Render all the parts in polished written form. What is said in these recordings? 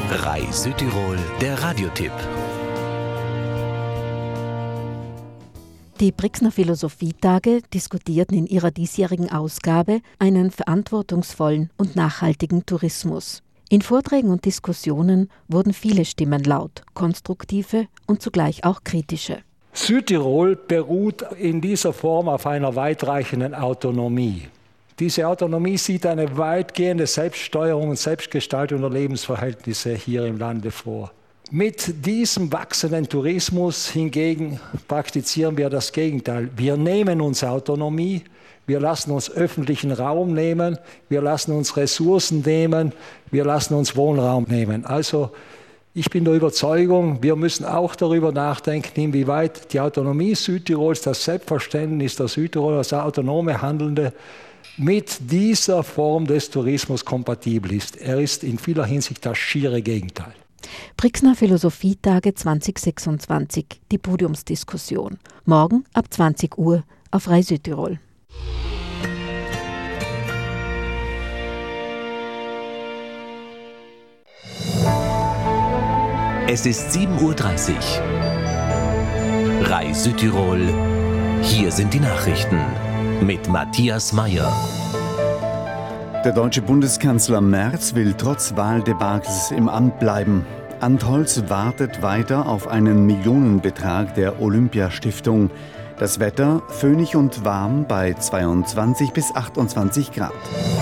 RAI Südtirol, der Radiotipp. Die Brixner Philosophietage diskutierten in ihrer diesjährigen Ausgabe einen verantwortungsvollen und nachhaltigen Tourismus. In Vorträgen und Diskussionen wurden viele Stimmen laut, konstruktive und zugleich auch kritische. Südtirol beruht in dieser Form auf einer weitreichenden Autonomie. Diese Autonomie sieht eine weitgehende Selbststeuerung und Selbstgestaltung der Lebensverhältnisse hier im Lande vor. Mit diesem wachsenden Tourismus hingegen praktizieren wir das Gegenteil. Wir nehmen uns Autonomie, wir lassen uns öffentlichen Raum nehmen, wir lassen uns Ressourcen nehmen, wir lassen uns Wohnraum nehmen. Also ich bin der Überzeugung, wir müssen auch darüber nachdenken, inwieweit die Autonomie Südtirols, das Selbstverständnis der Südtiroler als autonome Handelnde mit dieser Form des Tourismus kompatibel ist. Er ist in vieler Hinsicht das schiere Gegenteil. Brixner Philosophietage 2026, die Podiumsdiskussion. Morgen ab 20 Uhr auf RAI Südtirol. Es ist 7:30 Uhr. RAI Südtirol, hier sind die Nachrichten mit Matthias Meyer. Der deutsche Bundeskanzler Merz will trotz Wahldebakels im Amt bleiben. Antholz wartet weiter auf einen Millionenbetrag der Olympiastiftung. Das Wetter föhnig und warm bei 22 bis 28 Grad.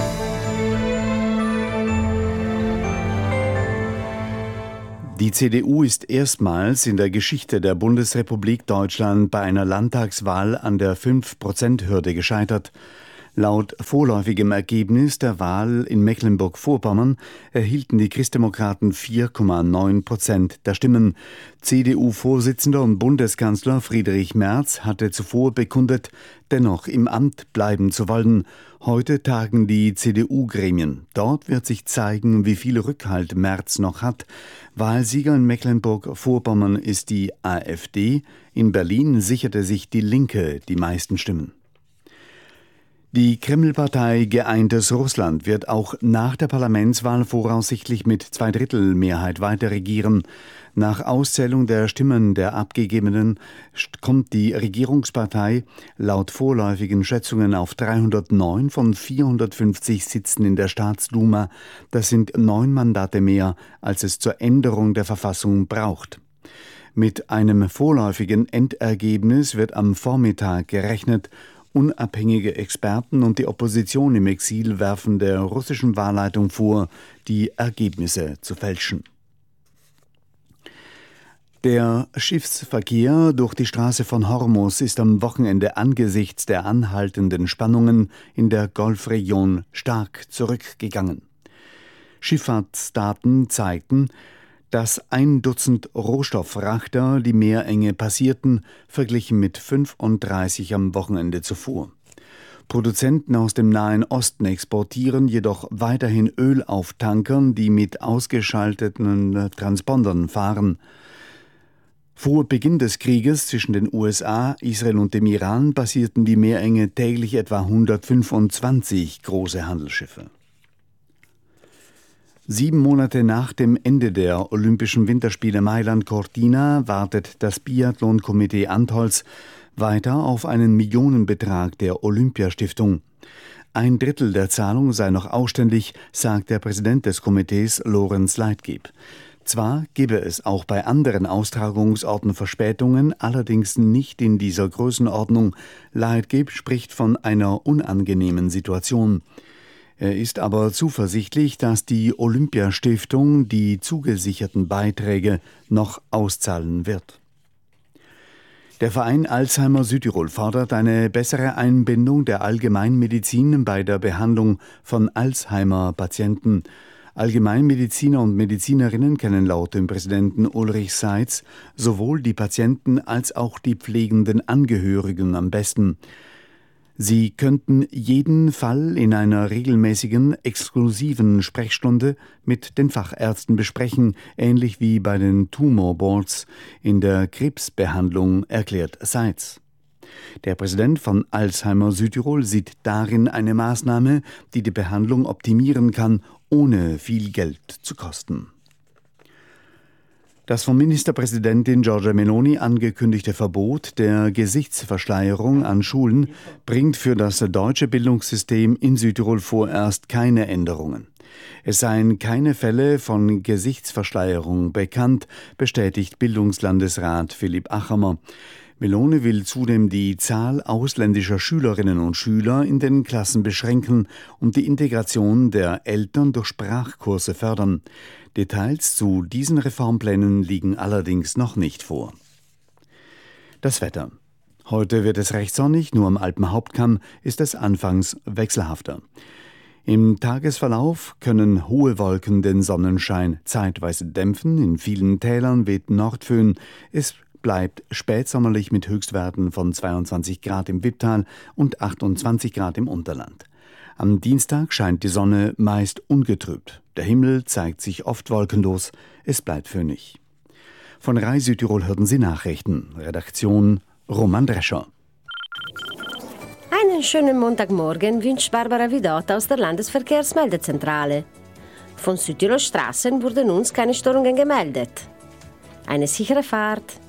Die CDU ist erstmals in der Geschichte der Bundesrepublik Deutschland bei einer Landtagswahl an der 5%-Hürde gescheitert. Laut vorläufigem Ergebnis der Wahl in Mecklenburg-Vorpommern erhielten die Christdemokraten 4,9% der Stimmen. CDU-Vorsitzender und Bundeskanzler Friedrich Merz hatte zuvor bekundet, dennoch im Amt bleiben zu wollen. Heute tagen die CDU-Gremien. Dort wird sich zeigen, wie viel Rückhalt Merz noch hat. Wahlsieger in Mecklenburg-Vorpommern ist die AfD. In Berlin sicherte sich die Linke die meisten Stimmen. Die Kreml-Partei Geeintes Russland wird auch nach der Parlamentswahl voraussichtlich mit Zweidrittelmehrheit weiter regieren. Nach Auszählung der Stimmen der Abgegebenen kommt die Regierungspartei laut vorläufigen Schätzungen auf 309 von 450 Sitzen in der Staatsduma. Das sind 9 Mandate mehr, als es zur Änderung der Verfassung braucht. Mit einem vorläufigen Endergebnis wird am Vormittag gerechnet. Unabhängige Experten und die Opposition im Exil werfen der russischen Wahlleitung vor, die Ergebnisse zu fälschen. Der Schiffsverkehr durch die Straße von Hormuz ist am Wochenende angesichts der anhaltenden Spannungen in der Golfregion stark zurückgegangen. Schifffahrtsdaten zeigten, dass 1 Dutzend Rohstofffrachter die Meerenge passierten, verglichen mit 35 am Wochenende zuvor. Produzenten aus dem Nahen Osten exportieren jedoch weiterhin Öl auf Tankern, die mit ausgeschalteten Transpondern fahren. Vor Beginn des Krieges zwischen den USA, Israel und dem Iran passierten die Meerenge täglich etwa 125 große Handelsschiffe. 7 Monate nach dem Ende der Olympischen Winterspiele Mailand-Cortina wartet das Biathlon-Komitee Antholz weiter auf einen Millionenbetrag der Olympiastiftung. 1/3 der Zahlung sei noch ausständig, sagt der Präsident des Komitees Lorenz Leitgeb. Zwar gebe es auch bei anderen Austragungsorten Verspätungen, allerdings nicht in dieser Größenordnung. Leitgeb spricht von einer unangenehmen Situation. Er ist aber zuversichtlich, dass die Olympiastiftung die zugesicherten Beiträge noch auszahlen wird. Der Verein Alzheimer Südtirol fordert eine bessere Einbindung der Allgemeinmedizin bei der Behandlung von Alzheimer-Patienten. Allgemeinmediziner und Medizinerinnen kennen laut dem Präsidenten Ulrich Seitz sowohl die Patienten als auch die pflegenden Angehörigen am besten. Sie könnten jeden Fall in einer regelmäßigen, exklusiven Sprechstunde mit den Fachärzten besprechen, ähnlich wie bei den Tumorboards in der Krebsbehandlung, erklärt Seitz. Der Präsident von Alzheimer Südtirol sieht darin eine Maßnahme, die die Behandlung optimieren kann, ohne viel Geld zu kosten. Das von Ministerpräsidentin Giorgia Meloni angekündigte Verbot der Gesichtsverschleierung an Schulen bringt für das deutsche Bildungssystem in Südtirol vorerst keine Änderungen. Es seien keine Fälle von Gesichtsverschleierung bekannt, bestätigt Bildungslandesrat Philipp Achamer. Meloni will zudem die Zahl ausländischer Schülerinnen und Schüler in den Klassen beschränken und die Integration der Eltern durch Sprachkurse fördern. Details zu diesen Reformplänen liegen allerdings noch nicht vor. Das Wetter. Heute wird es recht sonnig, nur am Alpenhauptkamm ist es anfangs wechselhafter. Im Tagesverlauf können hohe Wolken den Sonnenschein zeitweise dämpfen, in vielen Tälern weht Nordföhn. Es bleibt spätsommerlich mit Höchstwerten von 22 Grad im Wipptal und 28 Grad im Unterland. Am Dienstag scheint die Sonne meist ungetrübt. Der Himmel zeigt sich oft wolkenlos, es bleibt föhnig. Von Rai Südtirol hörten Sie Nachrichten. Redaktion Roman Drescher. Einen schönen Montagmorgen wünscht Barbara Vidot aus der Landesverkehrsmeldezentrale. Von Südtirol Straßen wurden uns keine Störungen gemeldet. Eine sichere Fahrt.